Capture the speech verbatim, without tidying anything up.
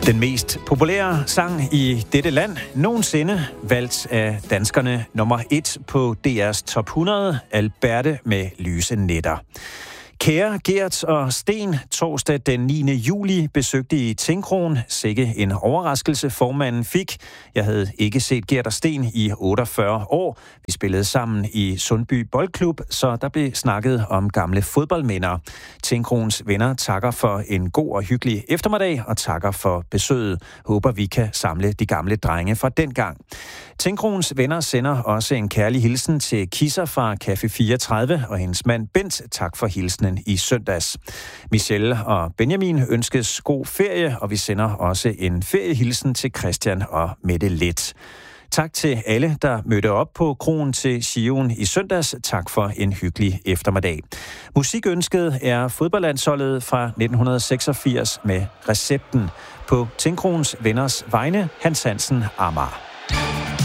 Den mest populære sang i dette land nogensinde, valgt af danskerne nummer et på D R's top hundrede, Alberte med lyse nætter. Kære Gert og Sten, torsdag den niende juli besøgte I Tingkrogen. Sikke en overraskelse formanden fik. Jeg havde ikke set Gert og Sten i otteogfyrre år. Vi spillede sammen i Sundby Boldklub, så der blev snakket om gamle fodboldminder. Tingkrogens venner takker for en god og hyggelig eftermiddag og takker for besøget. Håber vi kan samle de gamle drenge fra dengang. Tingkrogens venner sender også en kærlig hilsen til Kisser fra Café fireogtredive og hendes mand Bent. Tak for hilsenen i søndags. Michelle og Benjamin ønskes god ferie, og vi sender også en feriehilsen til Christian og Mette Let. Tak til alle, der mødte op på kroen til Sion i søndags. Tak for en hyggelig eftermiddag. Musikønsket er fodboldlandsholdet fra nitten seksogfirs med Recepten. På Tingkrogens venners vegne, Hans Hansen, Amager.